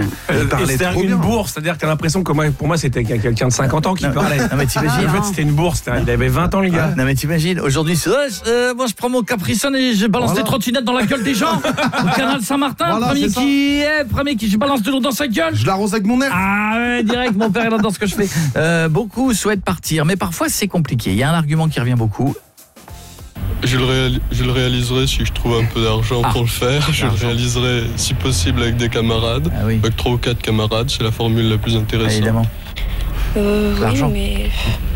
C'était une bourse, c'est-à-dire que t'as l'impression que pour moi c'était quelqu'un de 50 ans qui parlait. Non mais t'imagines. En fait c'était une bourse, il avait 20 ans le gars. Non mais t'imagines, aujourd'hui c'est moi je prends mon Capri-Sun et je balance des trottinettes dans la gueule des gens. Au canal Saint-Martin, premier qui je balance de l'eau dans sa gueule. Je l'arrose avec mon air. Ah ouais, direct, mon père il adore ce que je fais. Beaucoup souhaitent partir, mais parfois c'est compliqué. Il y a un argument qui revient beaucoup. Je le réaliserai si je trouve un peu d'argent pour le faire. Je le réaliserai si possible avec des camarades, avec 3 ou 4 camarades, c'est la formule la plus intéressante. Évidemment. Oui, mais